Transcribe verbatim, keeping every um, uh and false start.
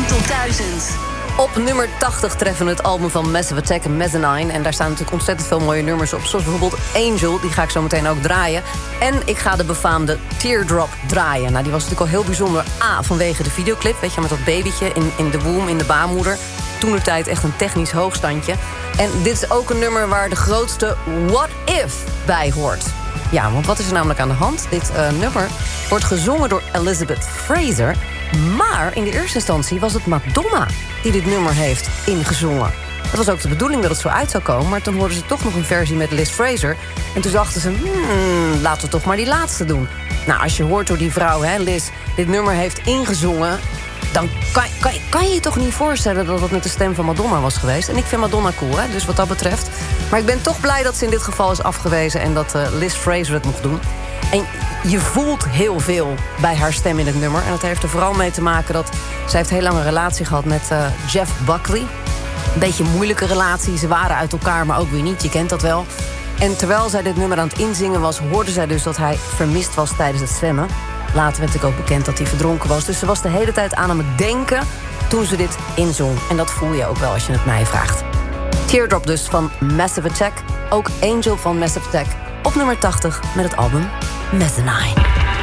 tot duizend. Op nummer tachtig treffen we het album van Massive Attack, Mezzanine. En daar staan natuurlijk ontzettend veel mooie nummers op. Zoals bijvoorbeeld Angel, die ga ik zo meteen ook draaien. En ik ga de befaamde Teardrop draaien. Nou, die was natuurlijk al heel bijzonder. A, vanwege de videoclip, weet je, met dat babytje in, in de womb, in de baarmoeder. Toentertijd echt een technisch hoogstandje. En dit is ook een nummer waar de grootste What If bij hoort. Ja, want wat is er namelijk aan de hand? Dit uh, nummer wordt gezongen door Elizabeth Fraser. Maar in de eerste instantie was het Madonna die dit nummer heeft ingezongen. Dat was ook de bedoeling dat het zo uit zou komen. Maar toen hoorden ze toch nog een versie met Liz Fraser. En toen dachten ze, hmm, laten we toch maar die laatste doen. Nou, als je hoort hoe die vrouw, hè, Liz, dit nummer heeft ingezongen, dan kan, kan, kan je je toch niet voorstellen dat het met de stem van Madonna was geweest. En ik vind Madonna cool, hè, dus wat dat betreft. Maar ik ben toch blij dat ze in dit geval is afgewezen en dat uh, Liz Fraser het mocht doen. En je voelt heel veel bij haar stem in het nummer. En dat heeft er vooral mee te maken dat zij heeft heel lang een relatie gehad met uh, Jeff Buckley. Een beetje een moeilijke relatie. Ze waren uit elkaar, maar ook weer niet. Je kent dat wel. En terwijl zij dit nummer aan het inzingen was, hoorde zij dus dat hij vermist was tijdens het zwemmen. Later werd ik ook bekend dat hij verdronken was. Dus ze was de hele tijd aan hem denken toen ze dit inzong. En dat voel je ook wel als je het mij vraagt. Teardrop dus van Massive Attack. Ook Angel van Massive Attack. Op nummer tachtig met het album Mezzanine.